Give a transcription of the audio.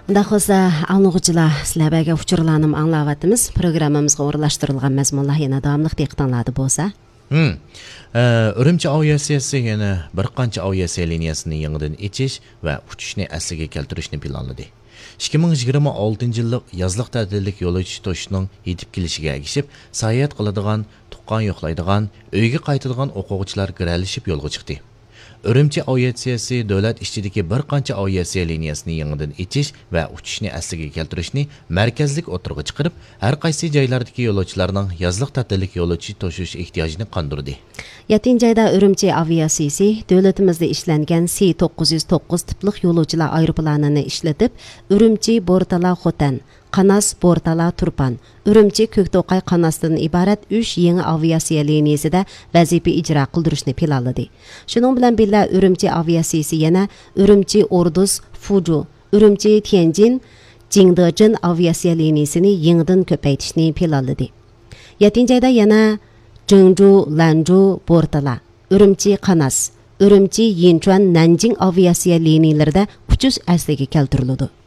Daxosa anlıqçılar sizlərə uçurlanım anlavatımız proqramımızğa orlaşdırılğan məzmunlar yana davamlıq diqqətinizdə bolsa. Ürümçi aviasiyasi yana bir qancha aviasiya liniyasini yangidan echish va uchishni asliga keltirishni planladi. 2026-yillik yozliq ta'tillik yo'lovchi to'shining yetib kelishiga ergishib, sayohat qiladigan, tuqqan yo'qlaydigan, uyga qaytadigan o'quvchilar giralishib yo'lga chiqdi. Ürümçi aviatsiyasi davlat ichidagi bir qancha aviasiya liniyasini yangidan echish va uchishni asliga keltirishni markazlik o'tirg'i chiqarib, har qaysi joylardagi yo'lovchilarning yozliq ta'tillik yo'lovchi to'shish ehtiyojini qondirdi. 7-ayda Ürümçi aviasiyasi davlatimizda ishlangan C909 tipliq yo'lovchilar aeroplanini ishlatib, Ürümçi Bortala Xotan, Qanas Bortala Turpan, Ürümçi Köktoqay Qanasdan ibarat 3 yangi aviasiya liniyasida vazifa ijro qildirishni planladi. Shuning bilan birga Ürümçi aviasiyasi yana Ürümçi Orduz, Fuju, Ürümçi Tianjin, Jingdezhen aviasiya liniyasini yangidan ko'paytirishni planladi. 7-ayda yana Zhengzhou, Lanzhou, Bortala, Ürümçi Qanas, Ürümçi Yinchuan, Nanjing aviasiya liniyalarida uchish asliga keltirildi.